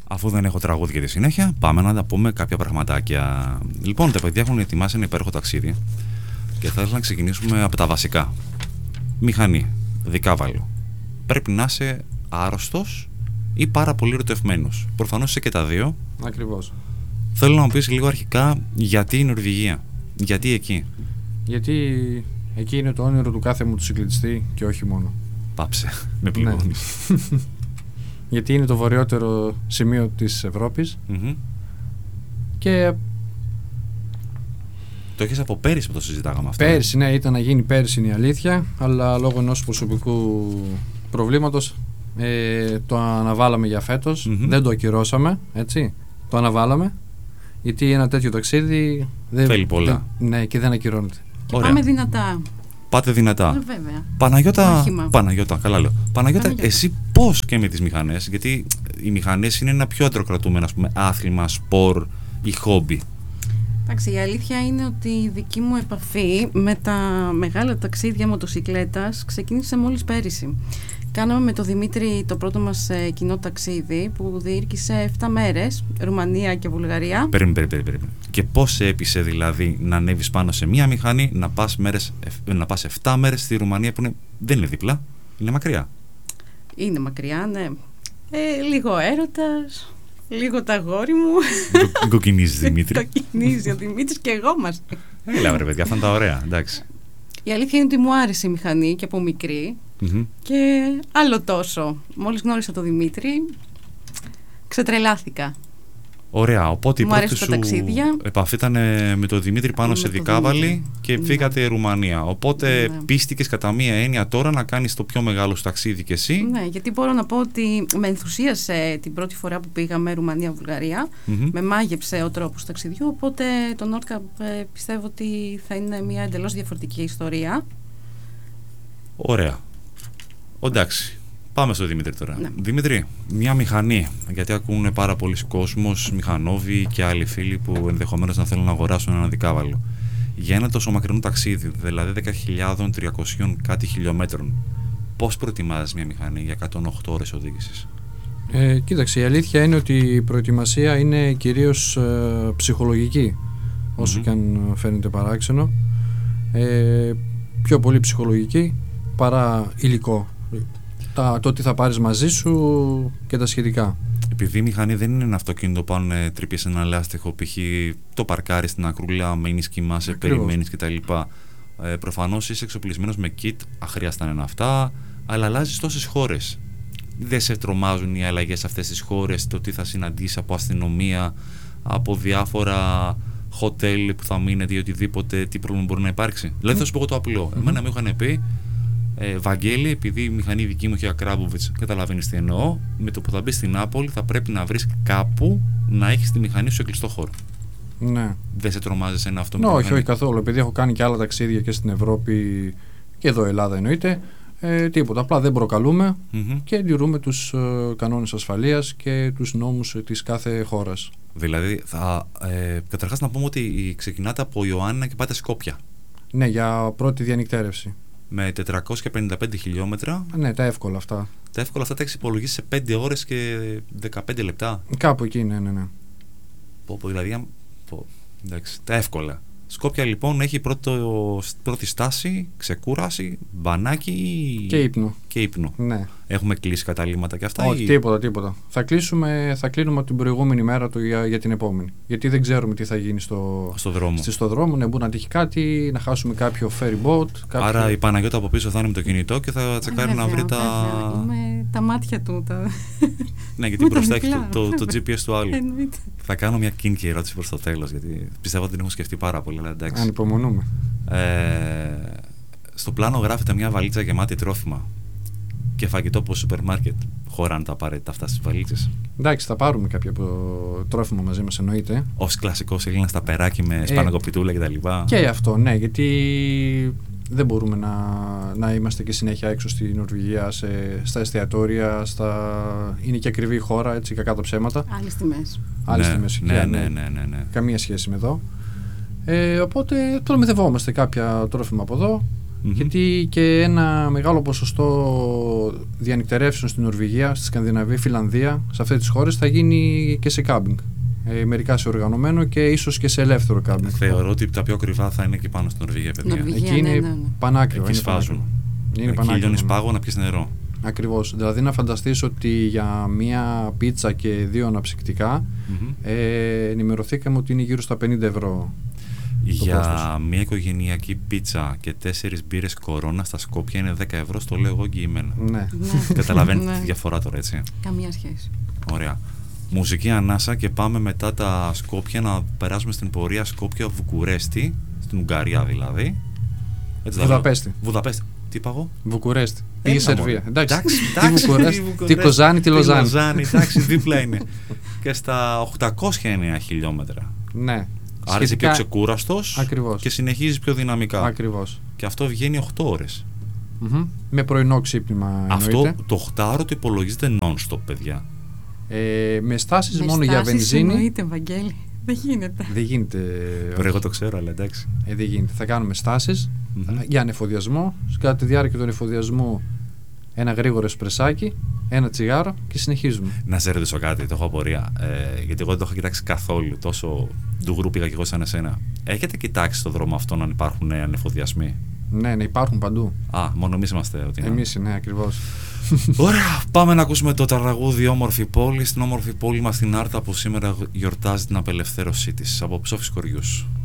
Αφού δεν έχω τραγούδι για τη συνέχεια, πάμε να τα πούμε κάποια πραγματάκια. Λοιπόν, τα παιδιά έχουν ετοιμάσει ένα υπέροχο ταξίδι και θα ήθελα να ξεκινήσουμε από τα βασικά. Μηχανή, δικάβαλο. Πρέπει να είσαι άρρωστος ή πάρα πολύ ερωτευμένος. Προφανώς είσαι και τα δύο. Ακριβώς. Θέλω να μου πεις λίγο αρχικά γιατί η Νορβηγία, γιατί εκεί. Γιατί εκεί είναι το όνειρο του κάθε μοτοσυκλετιστή και όχι μόνο. Πάψε, με πληγώνεις. Γιατί είναι το βορειότερο σημείο της Ευρώπης και... Το έχεις από πέρυσι που το συζητάγαμε αυτό. Πέρυσι, ναι, ήταν να γίνει πέρυσι είναι η αλήθεια, αλλά λόγω ενός προσωπικού προβλήματος το αναβάλαμε για φέτος. Δεν το ακυρώσαμε, έτσι. Το αναβάλαμε, γιατί ένα τέτοιο ταξίδι θέλει πολλά. Ναι, και δεν ακυρώνεται. Και πάμε δυνατά. Πάτε δυνατά. Βέβαια. Παναγιώτα, καλά λέω. Παναγιώτα, εσύ πώς και με τις μηχανές, γιατί οι μηχανές είναι ένα πιο αντροκρατούμενο, ας πούμε, άθλημα, σπορ ή χόμπι. Εντάξει, η αλήθεια είναι ότι η δική μου επαφή με τα μεγάλα ταξίδια μοτοσυκλέτας ξεκίνησε μόλις πέρυσι. Κάναμε με τον Δημήτρη το πρώτο μας κοινό ταξίδι που διήρκησε 7 μέρες, Ρουμανία και Βουλγαρία. Περίμενε. Και πώς σε έπεισε δηλαδή να ανέβεις πάνω σε μία μηχανή, να πας 7 μέρες στη Ρουμανία που δεν είναι δίπλα, είναι μακριά. Είναι μακριά, ναι. Λίγο έρωτας, λίγο τα αγόρι μου. Κοκκινίζει Δημήτρη. Κοκκινίζει ο Δημήτρης και εγώ μας. Έλα βρε παιδιά, αυτά είναι τα ωραία, εντάξει. Η αλήθεια είναι ότι μου άρεσε η μηχανή και από μικρή. Και άλλο τόσο. Μόλις γνώρισα τον Δημήτρη, ξετρελάθηκα. Ωραία, οπότε η πρώτη σου επαφή ήταν με τον Δημήτρη πάνω σε δικάβαλη και φύγατε Ρουμανία. Οπότε πίστηκες κατά μία έννοια τώρα να κάνεις το πιο μεγάλο σου ταξίδι κι εσύ. Ναι, γιατί μπορώ να πω ότι με ενθουσίασε την πρώτη φορά που πήγαμε Ρουμανία-Βουλγαρία. Με μάγεψε ο τρόπος ταξιδιού, οπότε το Nordcup πιστεύω ότι θα είναι μια εντελώς διαφορετική ιστορία. Ωραία. Εντάξει. Πάμε στο Δημήτρη τώρα. Ναι. Δημήτρη, μια μηχανή, γιατί ακούνε πάρα πολλοί κόσμος, μηχανόβοι και άλλοι φίλοι που ενδεχομένως να θέλουν να αγοράσουν ένα δικάβαλο. Για ένα τόσο μακρινό ταξίδι, δηλαδή 10.300 κάτι χιλιόμετρων, πώς προετοιμάζεις μια μηχανή για 108 ώρες οδήγησης? Κοίταξε, η αλήθεια είναι ότι η προετοιμασία είναι κυρίως ψυχολογική, όσο και αν φαίνεται παράξενο. Πιο πολύ ψυχολογική παρά υλικό. Το τι θα πάρεις μαζί σου και τα σχετικά. Επειδή η μηχανή δεν είναι ένα αυτοκίνητο που αν τρυπείς ένα λάστιχο, π.χ. το παρκάρεις στην ακρούλα, μένεις, κοιμάσαι, περιμένεις κτλ. Προφανώς είσαι εξοπλισμένος με kit, αχρίαστα είναι αυτά, αλλά αλλάζεις τόσες χώρες. Δεν σε τρομάζουν οι αλλαγές σε αυτές τις χώρες, το τι θα συναντήσεις από αστυνομία, από διάφορα hotel που θα μείνετε ή οτιδήποτε, τι πρόβλημα μπορεί να υπάρξει? Δηλαδή θα σου πω εγώ το απλό. Εμένα μου είχαν πει, Βαγγέλη, επειδή η μηχανή δική μου έχει Ακράβοβιτς, καταλαβαίνεις τι εννοώ, με το που θα μπεις στην Νάπολη θα πρέπει να βρεις κάπου να έχεις τη μηχανή σου σε κλειστό χώρο. Ναι. Δεν σε τρομάζει ένα αυτό? Όχι καθόλου. Επειδή έχω κάνει και άλλα ταξίδια και στην Ευρώπη και εδώ Ελλάδα εννοείται, τίποτα. Απλά δεν προκαλούμε και τηρούμε τους κανόνες ασφαλείας και τους νόμους της κάθε χώρας. Δηλαδή, καταρχάς να πούμε ότι ξεκινάτε από Ιωάννα και πάτε Σκόπια. Ναι, για πρώτη διανυκτέρευση. Με 455 χιλιόμετρα. Ναι, τα εύκολα αυτά. Τα εύκολα αυτά τα έχεις υπολογίσει σε 5 ώρες και 15 λεπτά. Κάπου εκεί, ναι. Δηλαδή, εντάξει, τα εύκολα. Σκόπια λοιπόν έχει πρώτη στάση, ξεκούραση, μπανάκι και ύπνο. Ναι. Έχουμε κλείσει καταλήμματα και αυτά? Όχι, τίποτα. Θα κλείνουμε από την προηγούμενη μέρα για την επόμενη. Γιατί δεν ξέρουμε τι θα γίνει στο δρόμο. Ναι, μπορεί να τύχει κάτι, να χάσουμε κάποιο ferry boat. Άρα η Παναγιώτα από πίσω θα είναι με το κινητό και θα τσεκάρει να βρει τα μάτια του. Ναι, γιατί μπροστά έχει το GPS του άλλου. Θα κάνω μια κίνκη ερώτηση προς το τέλος, γιατί πιστεύω ότι την έχω σκεφτεί πάρα πολύ. Ανυπομονούμε. Στο πλάνο γράφεται μια βαλίτσα γεμάτη τρόφιμα και φαγητό από σούπερ μάρκετ. Χωράνε τα απαραίτητα αυτά στις βαλίτσες? Εντάξει, θα πάρουμε κάποιο τρόφιμο μαζί μας, εννοείται. Ως κλασικός Έλληνας ταπεράκι με σπανακοπιτούλα κτλ. Και αυτό, ναι, γιατί δεν μπορούμε να είμαστε και συνέχεια έξω στη Νορβηγία, στα εστιατόρια, είναι και ακριβή η χώρα, έτσι, κακά τα ψέματα. Άλλες τιμές. Καμία σχέση με εδώ. Οπότε προμηθευόμαστε κάποια τρόφιμα από εδώ γιατί και ένα μεγάλο ποσοστό διανυκτερεύσεων στην Νορβηγία, στη Σκανδιναβία, Φιλανδία, σε αυτές τις χώρες θα γίνει και σε κάμπινγκ. Μερικά σε οργανωμένο και ίσως και σε ελεύθερο κάμπινγκ. Θεωρώ ότι τα πιο ακριβά θα είναι εκεί πάνω στην Νορβηγία, παιδιά. Εκεί είναι πανάκριβο. Εκεί σφάζουν. Εκεί λιώνεις πάγο να πιεις νερό. Ακριβώς. Δηλαδή να φανταστείς ότι για μία πίτσα και 2 αναψυκτικά ενημερωθήκαμε ότι είναι γύρω στα 50 ευρώ. Για μια οικογενειακή πίτσα και 4 μπύρες Κορώνα στα Σκόπια είναι 10 ευρώ, στο λέω εγώ εγγυημένα. Ναι. Καταλαβαίνετε τη διαφορά τώρα, έτσι. Καμία σχέση. Ωραία. Μουσική ανάσα και πάμε μετά τα Σκόπια να περάσουμε στην πορεία Σκόπια-Βουκουρέστι, στην Ουγγαρία δηλαδή. Βουδαπέστη. Βουδαπέστη. Τι είπα εγώ? Βουκουρέστι. Πήγε Σερβία. Εντάξει. Τι Κοζάνη, τι Λοζάνη. Εντάξει, δίπλα είναι. Και στα 809 χιλιόμετρα. Ναι. Άρα είσαι πιο ξεκούραστος και συνεχίζεις πιο δυναμικά. Ακριβώς. Και αυτό βγαίνει 8 ώρες. Με πρωινό ξύπνημα. Αυτό το 8ωρο το υπολογίζεται non-stop, παιδιά. Με στάσεις μόνο για βενζίνη. Εννοείται, Βαγγέλη. Δεν γίνεται. Δεν γίνεται. Εγώ το ξέρω, αλλά εντάξει. Δεν γίνεται. Θα κάνουμε στάσεις για ανεφοδιασμό. Κατά τη διάρκεια του ανεφοδιασμού, ένα γρήγορο εσπρεσάκι, ένα τσιγάρο και συνεχίζουμε. Να σε ρωτήσω κάτι, το έχω απορία. Γιατί εγώ δεν το έχω κοιτάξει καθόλου. Τόσο ντουγρού πήγα και εγώ σαν εσένα. Έχετε κοιτάξει στον δρόμο αυτόν αν υπάρχουν ανεφοδιασμοί? Ναι, υπάρχουν παντού. Μόνο εμείς είμαστε ότι είναι. Εμείς, ναι, ακριβώς. Ωραία, πάμε να ακούσουμε το τραγούδι Όμορφη Πόλη. Στην όμορφη πόλη μας στην Άρτα που σήμερα γιορτάζει την απελευθέρωσή της από Ψόφης Κοριούς.